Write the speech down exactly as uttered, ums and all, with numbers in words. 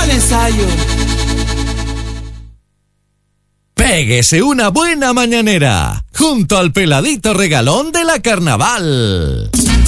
buen ensayo. Péguese una buena mañanera junto al peladito regalón de la Carnaval.